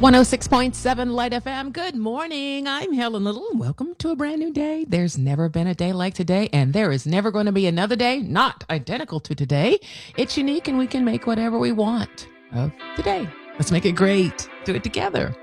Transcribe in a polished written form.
106.7 Light FM. Good morning. I'm Helen Little. Welcome to a brand new day. There's never been a day like today, and there is never going to be another day not identical to today. It's unique, and we can make whatever we want of today. Let's make it great. Do it together.